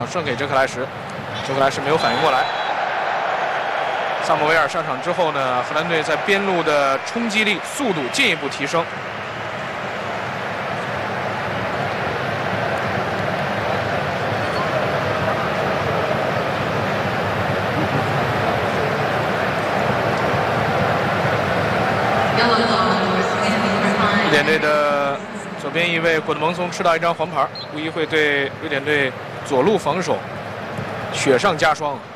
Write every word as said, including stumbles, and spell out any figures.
顺给哲克莱什，哲克莱什没有反应过来。萨姆维尔上场之后呢，荷兰队在边路的冲击力、速度进一步提升。瑞典队的左边翼卫古德蒙松吃到一张黄牌，无疑会对瑞典队左路防守雪上加霜。